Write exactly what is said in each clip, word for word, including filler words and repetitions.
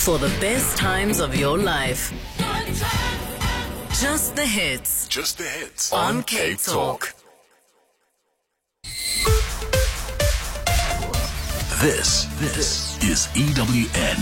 for the best times of your life. Just the hits. Just the hits on Cape Talk. This, this is E W N.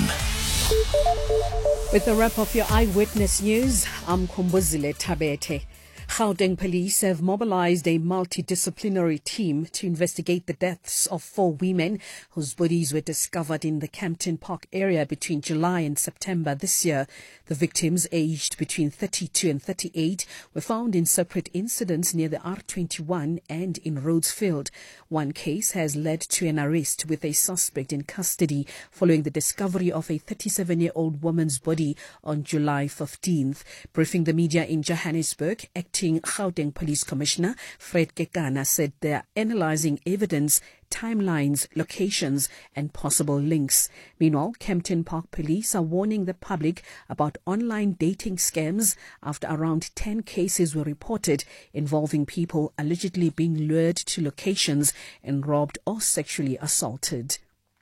With the wrap of your eyewitness news, I'm Kumbuzile Tabete. Gauteng police have mobilized a multidisciplinary team to investigate the deaths of four women whose bodies were discovered in the Campton Park area between July and September this year. The victims, aged between thirty-two and thirty-eight, were found in separate incidents near the R twenty-one and in Rhodesfield. One case has led to an arrest with a suspect in custody following the discovery of a thirty-seven-year-old woman's body on July fifteenth. Briefing the media in Johannesburg, acting Gauteng Police Commissioner Fred Kekana said they are analyzing evidence, timelines, locations and possible links. Meanwhile, Campton Park Police are warning the public about online dating scams after around ten cases were reported involving people allegedly being lured to locations and robbed or sexually assaulted.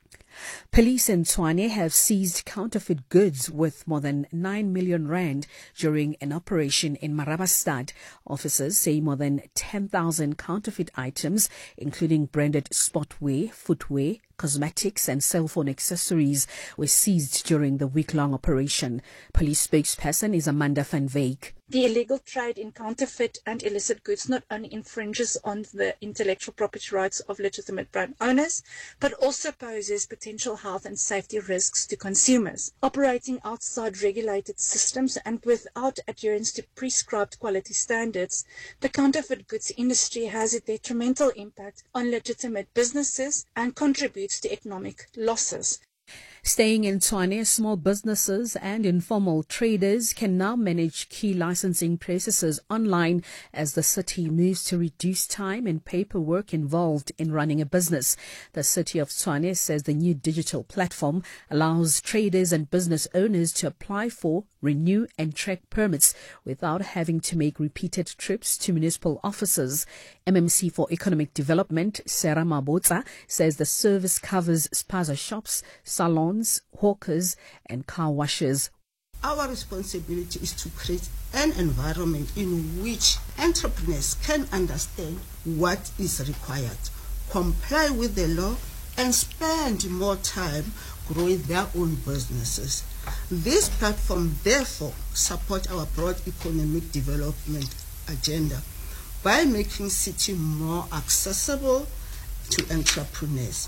Police in Tshwane have seized counterfeit goods worth more than nine million rand during an operation in Marabastad. Officers say more than ten thousand counterfeit items, including branded sportwear, footwear, cosmetics and cell phone accessories, were seized during the week-long operation. Police spokesperson is Amanda van Wyk. The illegal trade in counterfeit and illicit goods not only infringes on the intellectual property rights of legitimate brand owners, but also poses potential health and safety risks to consumers. Operating outside regulated systems and without adherence to prescribed quality standards, the counterfeit goods industry has a detrimental impact on legitimate businesses and contributes to economic losses. Staying in Tshwane, small businesses and informal traders can now manage key licensing processes online as the city moves to reduce time and paperwork involved in running a business. The city of Tshwane says the new digital platform allows traders and business owners to apply for, renew and track permits without having to make repeated trips to municipal offices. M M C for Economic Development, Sarah Mabotsa, says the service covers spaza shops, salons, hawkers and car washes. Our responsibility is to create an environment in which entrepreneurs can understand what is required, comply with the law and spend more time growing their own businesses. This platform therefore supports our broad economic development agenda by making city more accessible to entrepreneurs.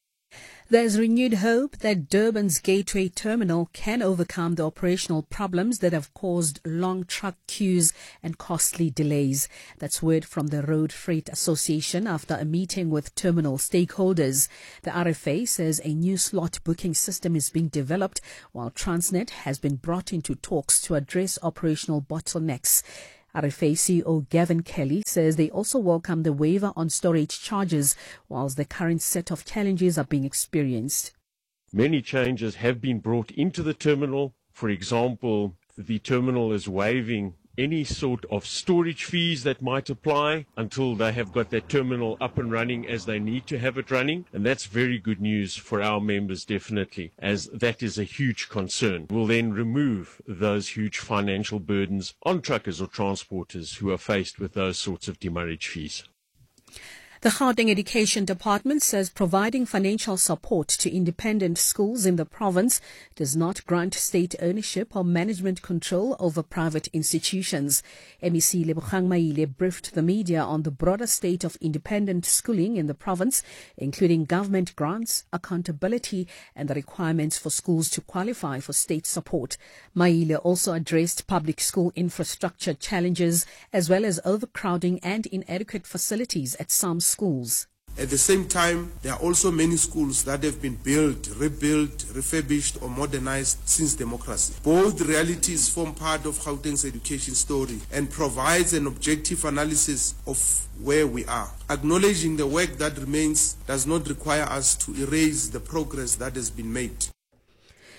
There's renewed hope that Durban's Gateway Terminal can overcome the operational problems that have caused long truck queues and costly delays. That's word from the Road Freight Association after a meeting with terminal stakeholders. The R F A says a new slot booking system is being developed, while Transnet has been brought into talks to address operational bottlenecks. R F A C E O Gavin Kelly says they also welcome the waiver on storage charges, whilst the current set of challenges are being experienced. Many changes have been brought into the terminal. For example, the terminal is waiving any sort of storage fees that might apply until they have got that terminal up and running as they need to have it running. And that's very good news for our members, definitely, as that is a huge concern. We'll then remove those huge financial burdens on truckers or transporters who are faced with those sorts of demurrage fees. The Gauteng Education Department says providing financial support to independent schools in the province does not grant state ownership or management control over private institutions. M E C Lebogang Maile briefed the media on the broader state of independent schooling in the province, including government grants, accountability and the requirements for schools to qualify for state support. Maile also addressed public school infrastructure challenges as well as overcrowding and inadequate facilities at some schools. At the same time, there are also many schools that have been built, rebuilt, refurbished or modernized since democracy. Both realities form part of Gauteng's education story and provides an objective analysis of where we are. Acknowledging the work that remains does not require us to erase the progress that has been made.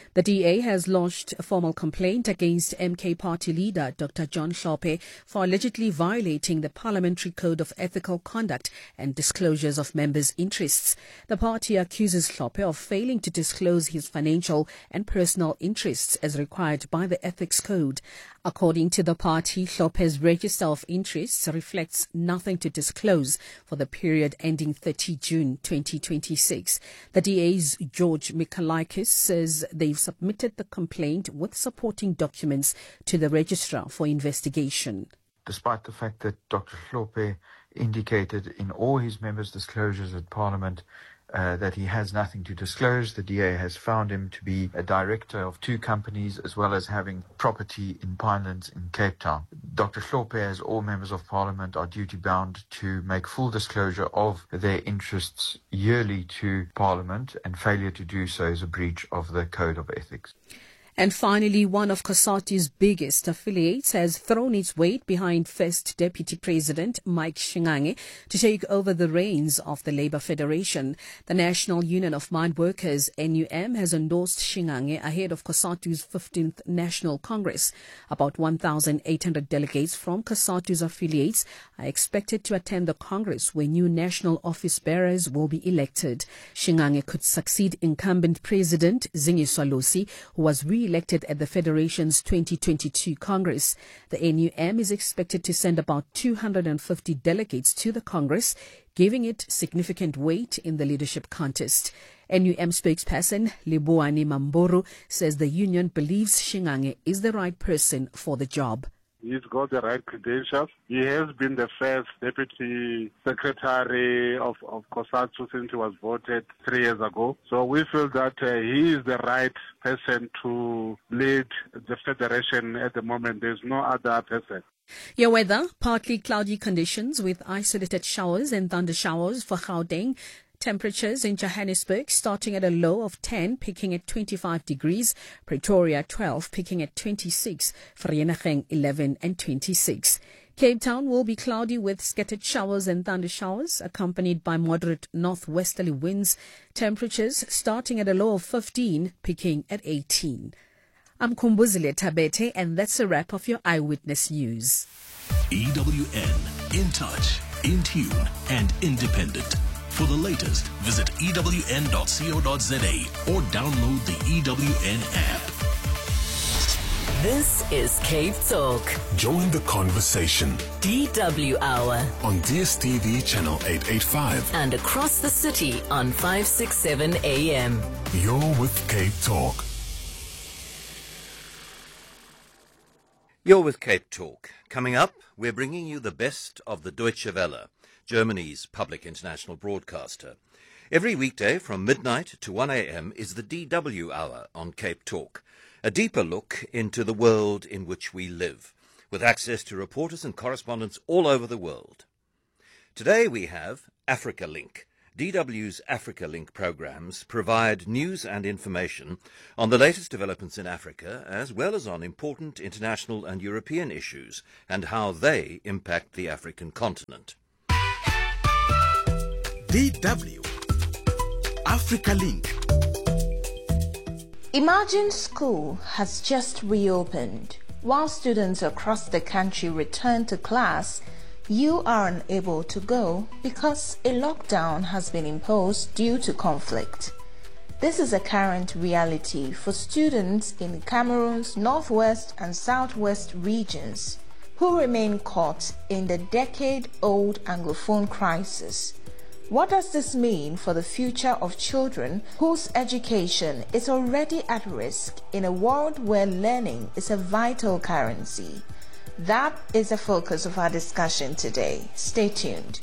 The D A has lodged a formal complaint against M K party leader Doctor John Hlophe for allegedly violating the Parliamentary Code of Ethical Conduct and disclosures of members' interests. The party accuses Hlophe of failing to disclose his financial and personal interests as required by the Ethics Code. According to the party, Hlophe's register of interests reflects nothing to disclose for the period ending thirtieth of June twenty twenty-six. The D A's George Michalikis says they've submitted the complaint with supporting documents to the registrar for investigation. Despite the fact that Doctor Hlophe indicated in all his members' disclosures at Parliament Uh, that he has nothing to disclose, the D A has found him to be a director of two companies as well as having property in Pinelands in Cape Town. Doctor Hlophe, as all members of Parliament, are duty-bound to make full disclosure of their interests yearly to Parliament, and failure to do so is a breach of the Code of Ethics. And finally, one of COSATU's biggest affiliates has thrown its weight behind First Deputy President Mike Shingange to take over the reins of the Labour Federation. The National Union of Mine Workers, N U M, has endorsed Shingange ahead of COSATU's fifteenth National Congress. About one thousand eight hundred delegates from COSATU's affiliates are expected to attend the Congress, where new national office bearers will be elected. Shingange could succeed incumbent President Zingiswa Losi, who was re elected at the Federation's twenty twenty-two Congress. The N U M is expected to send about two hundred fifty delegates to the Congress, giving it significant weight in the leadership contest. N U M spokesperson Lebohane Mamburu says the union believes Shingange is the right person for the job. He's got the right credentials. He has been the first deputy secretary of, of COSATU since he was voted three years ago. So we feel that uh, he is the right person to lead the federation at the moment. There's no other person. Your weather, partly cloudy conditions with isolated showers and thunder showers for Gauteng. Temperatures in Johannesburg starting at a low of ten, peaking at twenty-five degrees. Pretoria twelve, peaking at twenty-six. Vereeniging eleven and twenty-six. Cape Town will be cloudy with scattered showers and thunder showers, accompanied by moderate northwesterly winds. Temperatures starting at a low of fifteen, peaking at eighteen. I'm Kumbuzile Tabete, and that's a wrap of your Eyewitness News. E W N, in touch, in tune, and independent. For the latest, visit E W N dot co dot za or download the E W N app. This is Cape Talk, Join the conversation D W Hour, on D S T V channel eight eighty-five. and across the city on five sixty-seven A M. You're with Cape Talk. You're with Cape Talk. Coming up, we're bringing you the best of the Deutsche Welle, Germany's public international broadcaster. Every weekday from midnight to one A M is the D W Hour on Cape Talk, a deeper look into the world in which we live, with access to reporters and correspondents all over the world. Today we have Africa Link. D W's Africa Link programs provide news and information on the latest developments in Africa, as well as on important international and European issues and how they impact the African continent. D W Africa Link. Imagine school has just reopened. While students across the country return to class, you are unable to go because a lockdown has been imposed due to conflict. This is a current reality for students in Cameroon's northwest and southwest regions who remain caught in the decade-old Anglophone crisis. What does this mean for the future of children whose education is already at risk in a world where learning is a vital currency? That is the focus of our discussion today. Stay tuned.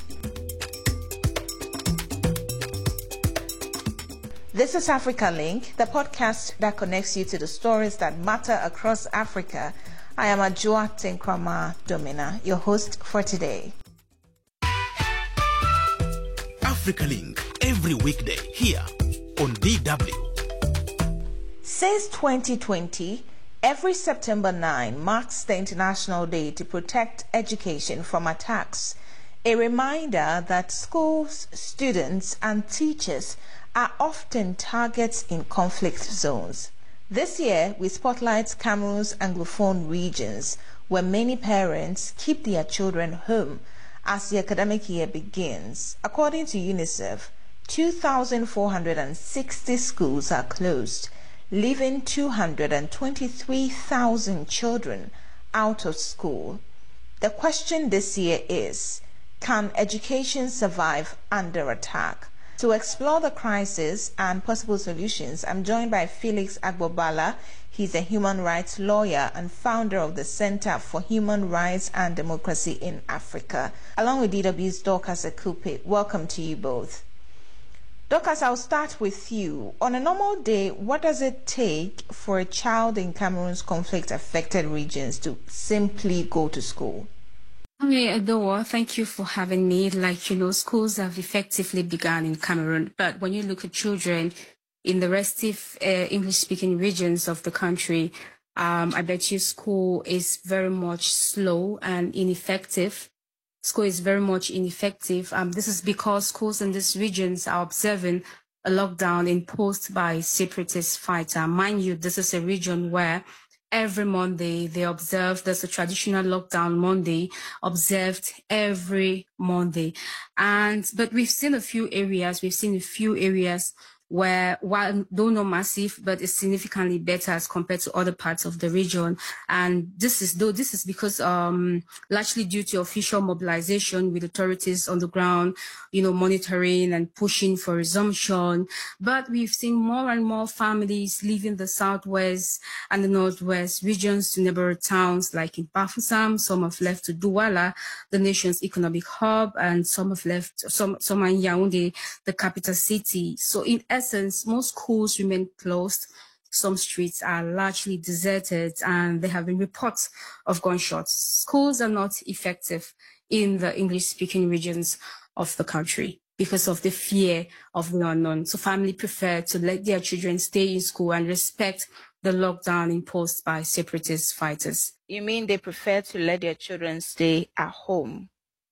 This is Africa Link, the podcast that connects you to the stories that matter across Africa. I am Ajua Tenkrama Domina, your host for today. Africa Link, every weekday here on D W. Since twenty twenty, every September ninth marks the International Day to Protect Education from Attacks, a reminder that schools, students, and teachers are often targets in conflict zones. This year, we spotlight Cameroon's Anglophone regions, where many parents keep their children home as the academic year begins. According to UNICEF, two thousand four hundred sixty schools are closed, leaving two hundred twenty-three thousand children out of school. The question this year is, can education survive under attack? To explore the crisis and possible solutions, I'm joined by Felix Agbobala. He's a human rights lawyer and founder of the Center for Human Rights and Democracy in Africa, along with D W's Dorcas Akupe. Welcome to you both. Dorcas, I'll start with you. On a normal day, what does it take for a child in Cameroon's conflict-affected regions to simply go to school? Hi, Adowa. Thank you for having me. Like, you know, schools have effectively begun in Cameroon, but when you look at children in the restive uh, English-speaking regions of the country, um, I bet you school is very much slow and ineffective. School is very much ineffective. Um, this is because schools in these regions are observing a lockdown imposed by separatist fighter. Mind you, this is a region where every Monday they observe, there's a traditional lockdown Monday observed every Monday. And, but we've seen a few areas, we've seen a few areas where, while though not massive, but it's significantly better as compared to other parts of the region. And this is, though this is because, um, largely due to official mobilization with authorities on the ground, you know, monitoring and pushing for resumption. But we've seen more and more families leaving the southwest and the northwest regions to neighboring towns like in Bafoussam. Some have left to Douala, the nation's economic hub, and some have left, some, some are in Yaoundé, the capital city. So in essence, most schools remain closed. Some streets are largely deserted, and there have been reports of gunshots. Schools are not effective in the English-speaking regions of the country because of the fear of the unknown. So families prefer to let their children stay in school and respect the lockdown imposed by separatist fighters. You mean they prefer to let their children stay at home?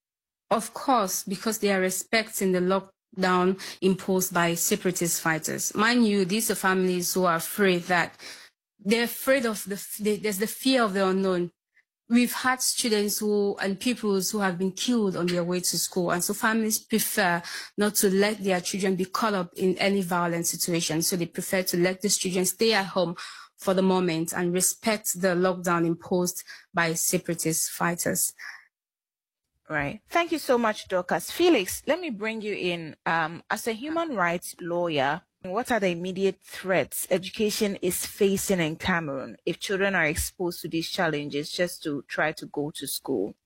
Of course, because they are respecting the lockdown down imposed by separatist fighters. Mind you, these are families who are afraid that they're afraid of the, the there's the fear of the unknown. We've had students who and pupils who have been killed on their way to school, and so families prefer not to let their children be caught up in any violent situation. So they prefer to let these children stay at home for the moment and respect the lockdown imposed by separatist fighters. Right. Thank you so much, Dorcas. Felix, let me bring you in. Um, as a human rights lawyer, what are the immediate threats education is facing in Cameroon if children are exposed to these challenges just to try to go to school?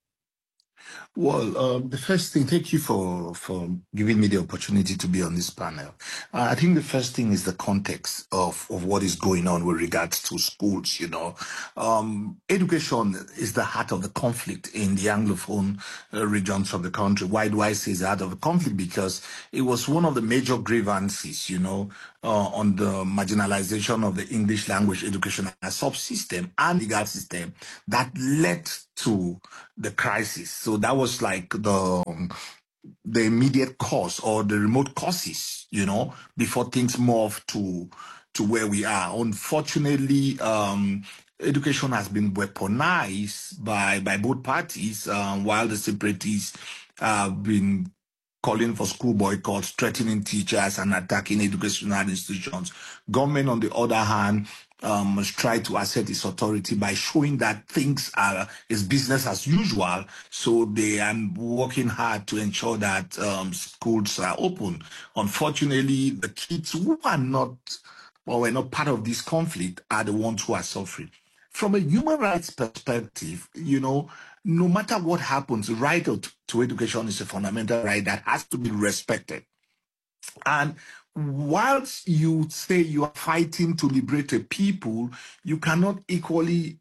Well, um, the first thing, thank you for, for giving me the opportunity to be on this panel. Uh, I think the first thing is the context of, of what is going on with regards to schools, you know. Um, education is the heart of the conflict in the Anglophone uh, regions of the country. Why do I say it's the heart of the conflict? Because it was one of the major grievances, you know, uh, on the marginalization of the English language education as subsystem and legal system that led to the crisis. So that was like the um, the immediate cause or the remote causes, you know, before things morph to to where we are. Unfortunately, um, education has been weaponized by by both parties, um, while the separatists have been calling for school boycotts, threatening teachers and attacking educational institutions. Government, on the other hand, um, must try to assert its authority by showing that things are is business as usual. So they are working hard to ensure that um, schools are open. Unfortunately, the kids who are not or were not part of this conflict are the ones who are suffering. From a human rights perspective, you know, no matter what happens, right to education is a fundamental right that has to be respected. And whilst you say you are fighting to liberate a people, you cannot equally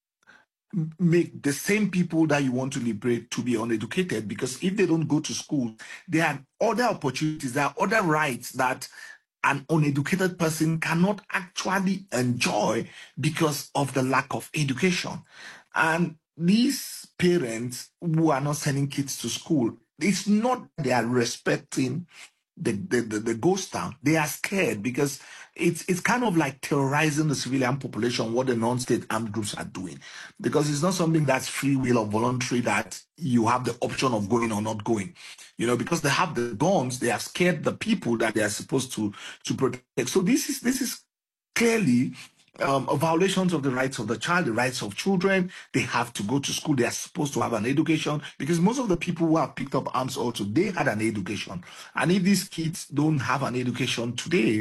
make the same people that you want to liberate to be uneducated, because if they don't go to school, there are other opportunities, there are other rights that an uneducated person cannot actually enjoy because of the lack of education. And these parents who are not sending kids to school, it's not they are respecting the, the, the, the ghost town, they are scared because it's it's kind of like terrorizing the civilian population, what the non-state armed groups are doing. Because it's not something that's free will or voluntary that you have the option of going or not going. You know, because they have the guns, they have scared the people that they are supposed to, to protect. So this is this is clearly Um, violations of the rights of the child, the rights of children. They have to go to school. They are supposed to have an education, because most of the people who have picked up arms also, they had an education. And if these kids don't have an education today,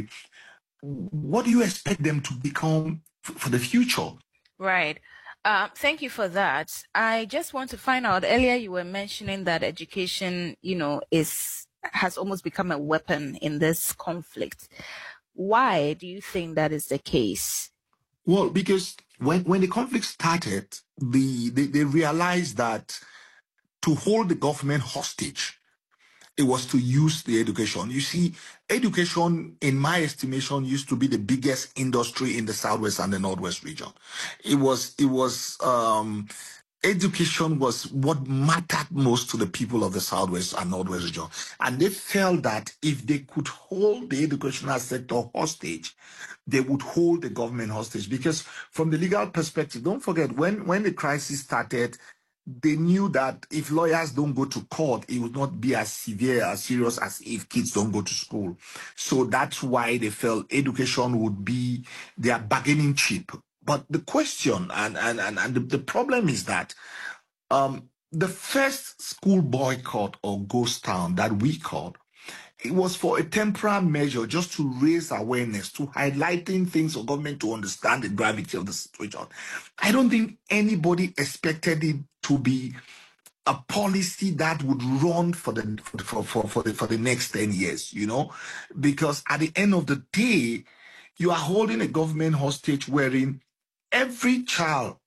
what do you expect them to become f- for the future? Right. Uh, thank you for that. I just want to find out, earlier you were mentioning that education, you know, is has almost become a weapon in this conflict. Why do you think that is the case? Well, because when, when the conflict started, the they, they realized that to hold the government hostage, it was to use the education. You see, education, in my estimation, used to be the biggest industry in the Southwest and the Northwest region. It was, it was, um, education was what mattered most to the people of the Southwest and Northwest region. And they felt that if they could hold the educational sector hostage, they would hold the government hostage. Because from the legal perspective, don't forget, when, when the crisis started, they knew that if lawyers don't go to court, it would not be as severe, as serious as if kids don't go to school. So that's why they felt education would be their bargaining chip. But the question and, and, and, and the, the problem is that um, the first school boycott or ghost town that we called, it was for a temporary measure just to raise awareness, to highlighting things for government to understand the gravity of the situation. I don't think anybody expected it to be a policy that would run for the for, for, for the for the next ten years, you know, because at the end of the day, you are holding a government hostage wherein every child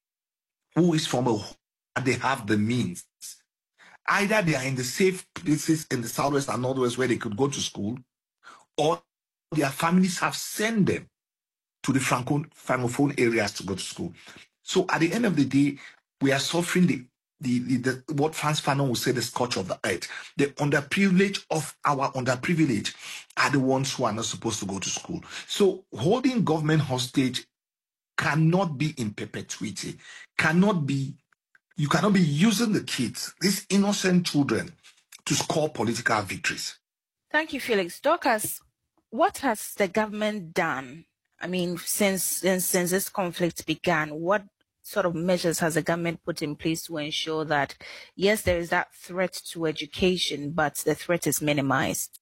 who is from a home, they have the means. Either they are in the safe places in the Southwest and Northwest where they could go to school, or their families have sent them to the Franco- Francophone areas to go to school. So at the end of the day, we are suffering the, the, the, the what Frantz Fanon would say, the scorch of the earth. The underprivileged of our underprivileged are the ones who are not supposed to go to school. So holding government hostage cannot be in perpetuity, cannot be You cannot be using the kids, these innocent children, to score political victories. Thank you, Felix. Dorcas, what has the government done? I mean, since, since since this conflict began, what sort of measures has the government put in place to ensure that, yes, there is that threat to education, but the threat is minimized?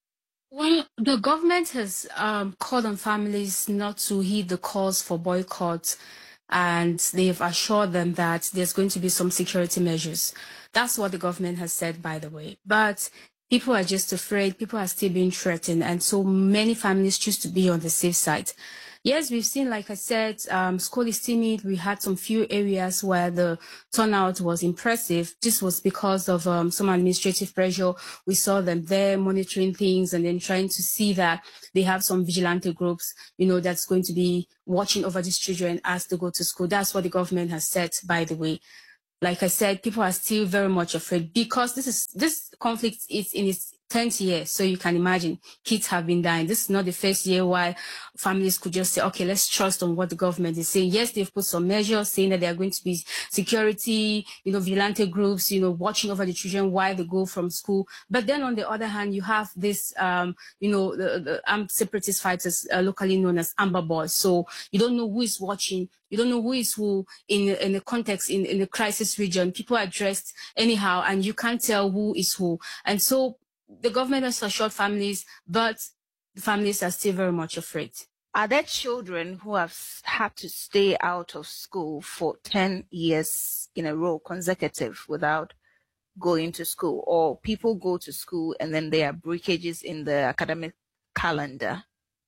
Well, the government has um, called on families not to heed the calls for boycott, and they've assured them that there's going to be some security measures. That's what the government has said, by the way. But people are just afraid. People are still being threatened. And so many families choose to be on the safe side. Yes, we've seen, like I said, um, school is timid. We had some few areas where the turnout was impressive. This was because of um, some administrative pressure. We saw them there monitoring things and then trying to see that they have some vigilante groups, you know, that's going to be watching over these children as they go to school. That's what the government has said, by the way. Like I said, people are still very much afraid because this is this conflict is in its tenth year. So you can imagine kids have been dying. This is not the first year why families could just say, okay, let's trust on what the government is saying. Yes, they've put some measures saying that there are going to be security, you know, vigilante groups, you know, watching over the children while they go from school. But then on the other hand, you have this, um, you know, the, the armed separatist fighters, uh, locally known as Amber Boys. So you don't know who is watching. You don't know who is who in, in the context, in, in the crisis region. People are dressed anyhow, and you can't tell who is who. And so the government has assured families, but the families are still very much afraid. Are there children who have had to stay out of school for ten years in a row consecutive without going to school? Or people go to school and then there are breakages in the academic calendar?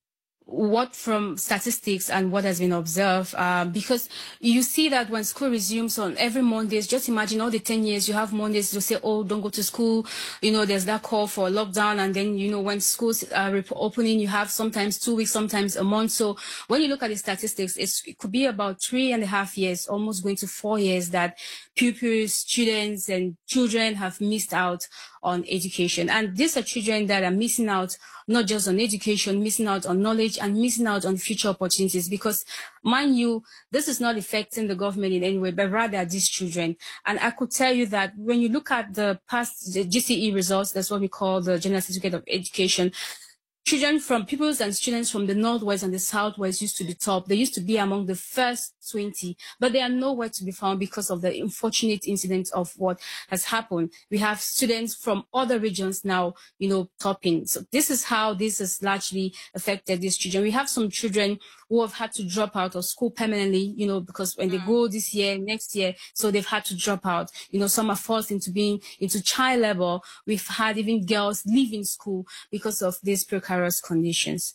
What from statistics and what has been observed, uh, because you see that when school resumes on every Mondays, just imagine all the ten years you have Mondays to say, oh, don't go to school. You know, there's that call for lockdown. And then, you know, when schools are opening, you have sometimes two weeks, sometimes a month. So when you look at the statistics, it's, it could be about three and a half years, almost going to four years that pupils, students and children have missed out on education. And these are children that are missing out not just on education, missing out on knowledge and missing out on future opportunities, because mind you, this is not affecting the government in any way, but rather these children. And I could tell you that when you look at the past the G C E results, that's what we call the General Certificate of Education, children from pupils and students from the Northwest and the Southwest used to be top. They used to be among the first twenty, but they are nowhere to be found because of the unfortunate incident of what has happened. We have students from other regions now, you know, topping. So this is how this has largely affected these children. We have some children who have had to drop out of school permanently, you know, because when they go this year, next year, so they've had to drop out. You know, some are forced into being into child labor. We've had even girls leaving school because of these precarious conditions.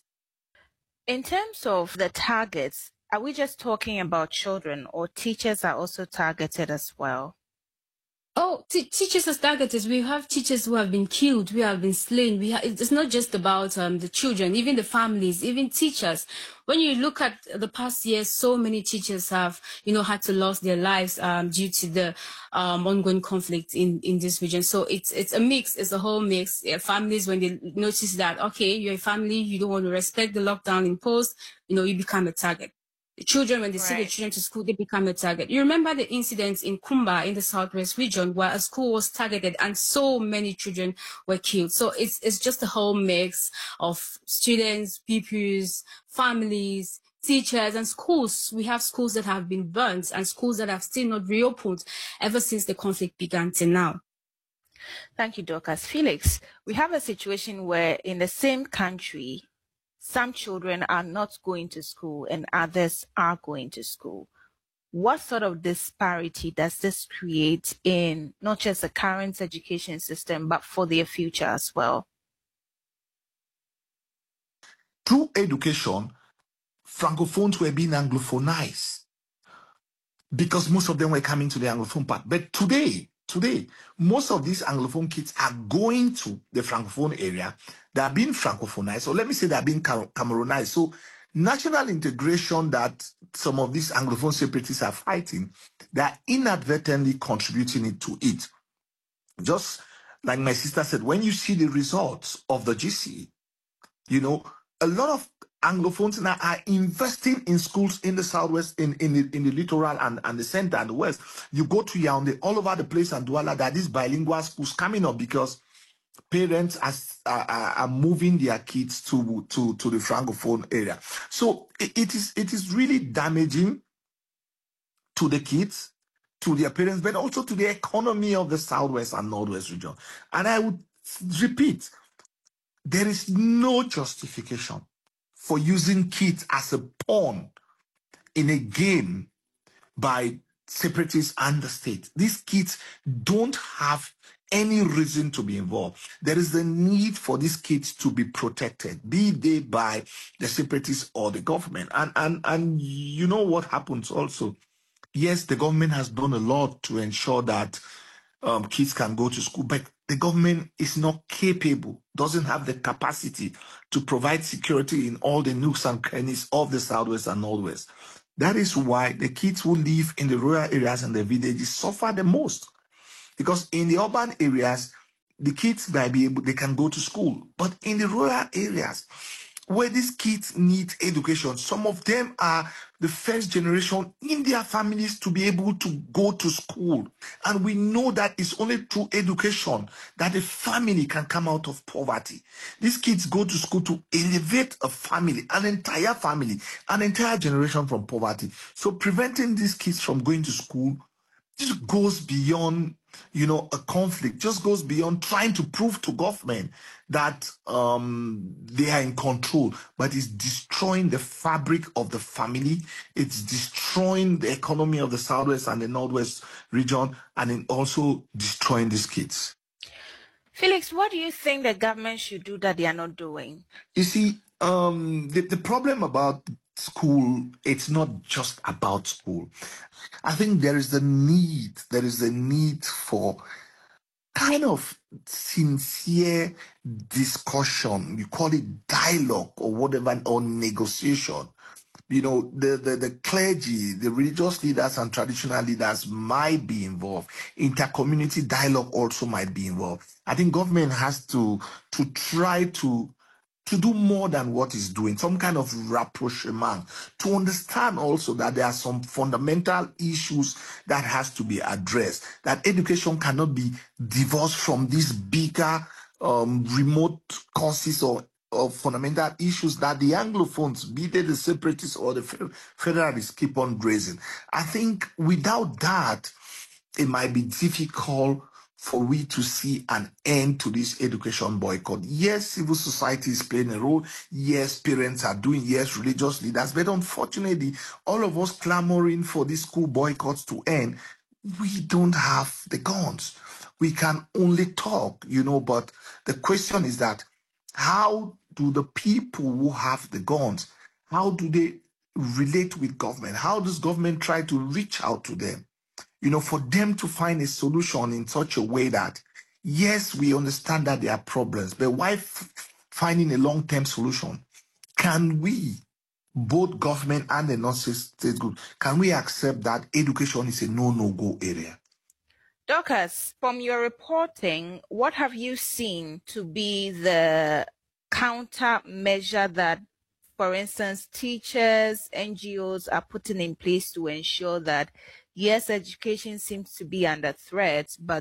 In terms of the targets, are we just talking about children, or teachers are also targeted as well? Oh, t- teachers are targeted. We have teachers who have been killed, who have been slain. We ha- it's not just about um, the children, even the families, even teachers. When you look at the past years, so many teachers have, you know, had to lose their lives um, due to the um, ongoing conflict in, in this region. So it's it's a mix. It's a whole mix. Yeah, families, when they notice that, okay, you're a family, you don't want to respect the lockdown imposed, you know, you become a target. The children, when they right. send the children to school, they become a target. You remember the incidents in Kumba in the Southwest region where a school was targeted and so many children were killed. So it's it's just a whole mix of students, pupils, families, teachers, and schools. We have schools that have been burnt and schools that have still not reopened ever since the conflict began till now. Thank you, Dorcas. Felix, we have a situation where in the same country, some children are not going to school and others are going to school. What sort of disparity does this create in not just the current education system, but for their future as well? Through education, Francophones were being Anglophonized because most of them were coming to the Anglophone part. But today, today, most of these Anglophone kids are going to the Francophone area. They are being Francophonized, or let me say they are being Cameroonized. So national integration that some of these Anglophone separatists are fighting, they are inadvertently contributing it to it. Just like my sister said, when you see the results of the G C E, you know, a lot of Anglophones now are investing in schools in the Southwest, in, in, the, in the littoral and, and the center and the West. You go to Yaoundé, all over the place, and Douala, there are these bilingual schools coming up because parents are, are, are moving their kids to, to, to the Francophone area. So it, it is it is really damaging to the kids, to their parents, but also to the economy of the Southwest and Northwest region. And I would repeat, there is no justification for using kids as a pawn in a game by separatists and the state. These kids don't have any reason to be involved. There is the need for these kids to be protected, be they by the separatists or the government. And, and, and you know what happens also? Yes, the government has done a lot to ensure that um, kids can go to school, but the government is not capable, doesn't have the capacity to provide security in all the nooks and crannies of the Southwest and Northwest. That is why the kids who live in the rural areas and the villages suffer the most. Because in the urban areas, the kids might be able, they can go to school. But in the rural areas, where these kids need education, some of them are the first generation in their families to be able to go to school. And we know that it's only through education that a family can come out of poverty. These kids go to school to elevate a family, an entire family, an entire generation from poverty. So preventing these kids from going to school just goes beyond, you know, a conflict, just goes beyond trying to prove to government that um, they are in control, but it's destroying the fabric of the family. It's destroying the economy of the Southwest and the Northwest region, and it also destroying these kids. Felix, what do you think the government should do that they are not doing? You see, um, the, the problem about school, it's not just about school. I think there is the need, there is the need for kind of sincere discussion, you call it dialogue or whatever, or negotiation You know, the, the, the clergy, the religious leaders and traditional leaders might be involved. Inter-community dialogue also might be involved. I think government has to, to try to to do more than what it's doing, some kind of rapprochement, to understand also that there are some fundamental issues that has to be addressed, that education cannot be divorced from these bigger um, remote causes or, or fundamental issues that the Anglophones, be they the separatists or the federalists, keep on raising. I think without that, it might be difficult for we to see an end to this education boycott. Yes, civil society is playing a role. Yes, parents are doing. Yes, religious leaders. But unfortunately, all of us clamoring for these school boycotts to end, we don't have the guns. We can only talk, you know, but the question is that how do the people who have the guns, how do they relate with government? How does government try to reach out to them? You know, for them to find a solution in such a way that, yes, we understand that there are problems, but why f finding a long-term solution? Can we, both government and the non-state group, can we accept that education is a no-no-go area? Dorcas, from your reporting, what have you seen to be the countermeasure that, for instance, teachers, N G Os are putting in place to ensure that, yes, education seems to be under threat, but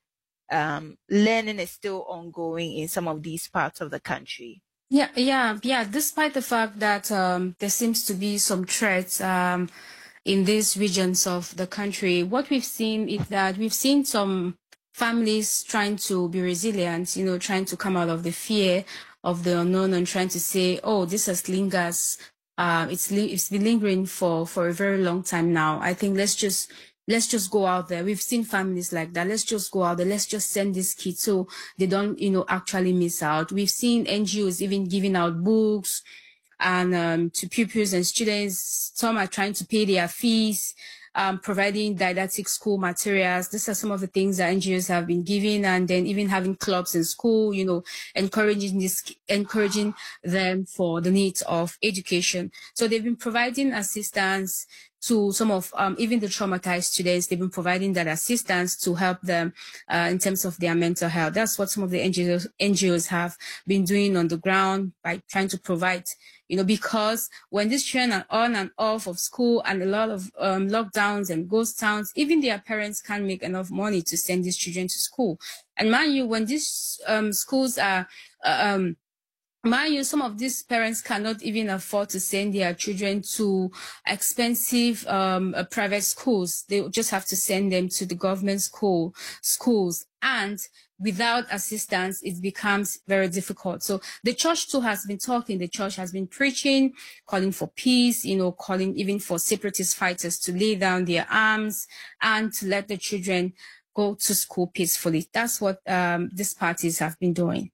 um, learning is still ongoing in some of these parts of the country? Yeah, yeah, yeah. Despite the fact that um, there seems to be some threats um, in these regions of the country, what we've seen is that we've seen some families trying to be resilient, you know, trying to come out of the fear of the unknown and trying to say, oh, this has lingers. Uh, it's li it's been lingering for for a very long time now. I think let's just let's just go out there. We've seen families like that. Let's just go out there. Let's just send these kids so they don't, you know, actually miss out. We've seen N G Os even giving out books and um, to pupils and students. Some are trying to pay their fees, um, providing didactic school materials. These are some of the things that N G Os have been giving, and then even having clubs in school, you know, encouraging this, encouraging them for the needs of education. So they've been providing assistance to some of um, even the traumatized students. They've been providing that assistance to help them uh, in terms of their mental health. That's what some of the N G Os, N G Os have been doing on the ground by trying to provide, you know, because when these children are on and off of school and a lot of um, lockdowns and ghost towns, even their parents can't make enough money to send these children to school. And mind you, when these um, schools are uh, um, Mind you, some of these parents cannot even afford to send their children to expensive um, uh, private schools. They just have to send them to the government school schools. And without assistance, it becomes very difficult. So the church too has been talking. The church has been preaching, calling for peace, you know, calling even for separatist fighters to lay down their arms and to let the children go to school peacefully. That's what um, these parties have been doing.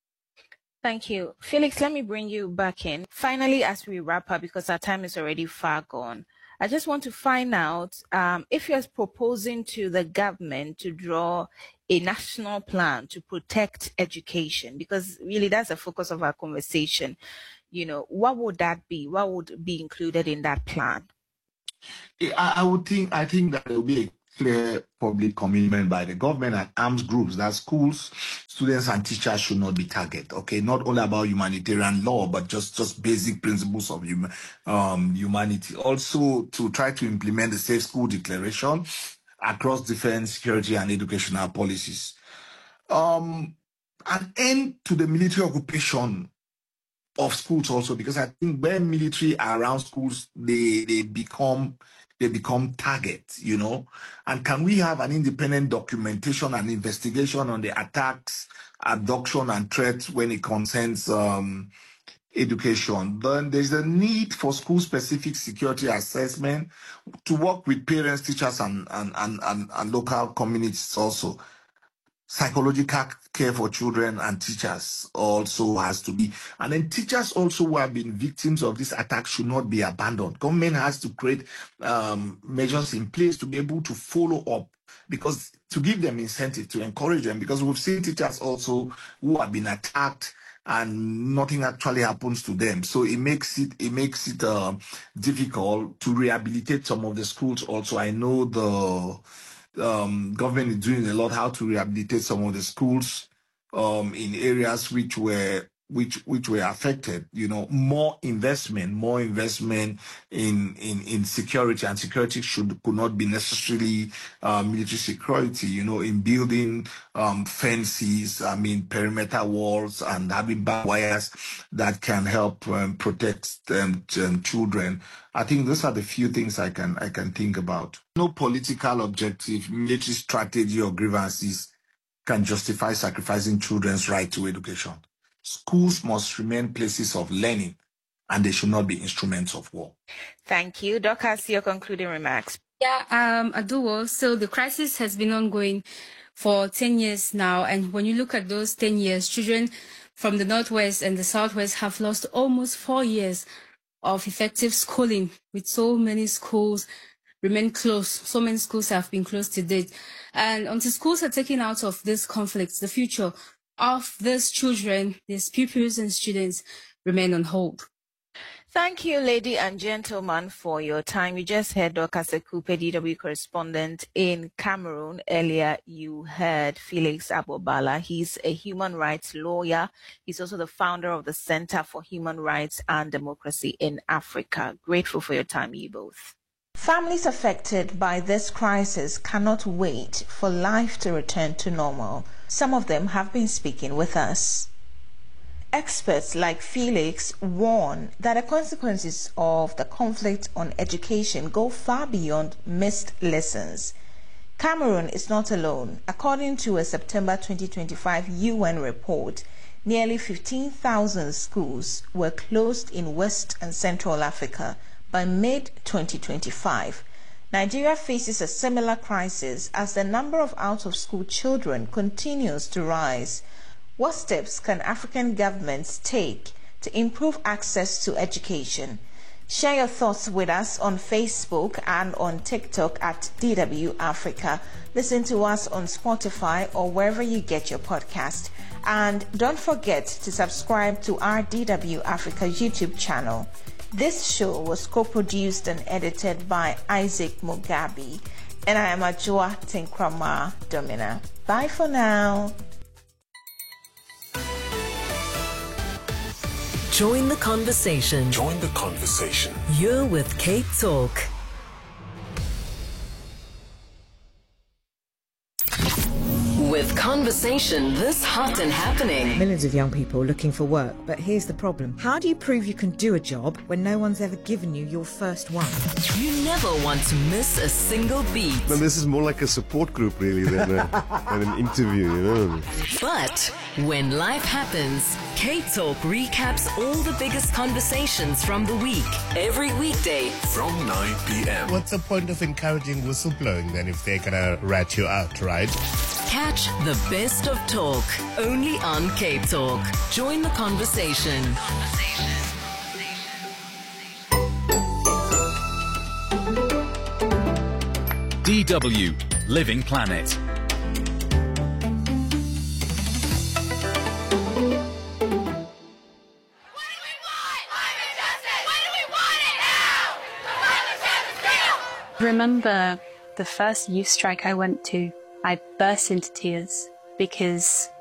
Thank you. Felix, let me bring you back in. Finally, as we wrap up, because our time is already far gone, I just want to find out um, if you're proposing to the government to draw a national plan to protect education, because really that's the focus of our conversation. You know, what would that be? What would be included in that plan? I, I would think, I think that there will be a clear public commitment by the government and arms groups that schools, students and teachers should not be targeted. Okay, not only about humanitarian law, but just, just basic principles of hum, um, humanity. Also to try to implement the Safe School Declaration across defense, security and educational policies. Um, an end to the military occupation of schools also, because I think when military are around schools, they, they become they become targets, you know. And can we have an independent documentation and investigation on the attacks, abduction and threats when it concerns um, education? Then there's a need for school-specific security assessment to work with parents, teachers, and, and, and, and, and local communities also. Psychological care for children and teachers also has to be. And then teachers also who have been victims of this attack should not be abandoned. Government has to create um, measures in place to be able to follow up, because to give them incentive, to encourage them, because we've seen teachers also who have been attacked and nothing actually happens to them. So it makes it it makes it uh, difficult to rehabilitate some of the schools. Also, I know the um, government is doing a lot how to rehabilitate some of the schools um, in areas which were which which were affected. You know, more investment, more investment in in in security, and security should could not be necessarily uh, military security. You know, in building um, fences, I mean perimeter walls, and having barbed wires that can help um, protect um, um, children. I think those are the few things I can I can think about. No political objective, military strategy, or grievances can justify sacrificing children's right to education. Schools must remain places of learning, and they should not be instruments of war. Thank you. Dorcas, your concluding remarks. Yeah, um, Aduwo, so the crisis has been ongoing for ten years now, and when you look at those ten years, children from the Northwest and the Southwest have lost almost four years of effective schooling, with so many schools remain closed. So many schools have been closed to date. And until schools are taken out of this conflict, the future of these children, these pupils and students, remain on hold. Thank you, ladies and gentlemen, for your time. You just heard Dorcas Ekupe, D W correspondent in Cameroon. Earlier, you heard Felix Abobala. He's a human rights lawyer. He's also the founder of the Center for Human Rights and Democracy in Africa. Grateful for your time, you both. Families affected by this crisis cannot wait for life to return to normal. Some of them have been speaking with us. Experts like Felix warn that the consequences of the conflict on education go far beyond missed lessons. Cameroon is not alone. According to a September twenty twenty-five U N report, nearly fifteen thousand schools were closed in West and Central Africa by mid twenty twenty-five. Nigeria faces a similar crisis as the number of out-of-school children continues to rise. What steps can African governments take to improve access to education? Share your thoughts with us on Facebook and on TikTok at D W Africa. Listen to us on Spotify or wherever you get your podcast. And don't forget to subscribe to our D W Africa YouTube channel. This show was co-produced and edited by Isaac Mugabe, and I am Ajua Tinkrama Domina. Bye for now. Join the conversation. Join the conversation. You're with Cape Talk. With conversation this hot and happening. Millions of young people looking for work, but here's the problem. How do you prove you can do a job when no one's ever given you your first one? You never want to miss a single beat. No, this is more like a support group really than, a, than an interview, you know. But when life happens, Cape Talk recaps all the biggest conversations from the week, every weekday from nine p.m. What's the point of encouraging whistleblowing then if they're gonna rat you out, right? Catch the best of talk only on Cape Talk. Join the conversation. D W Living Planet. Remember the first youth strike I went to, I burst into tears because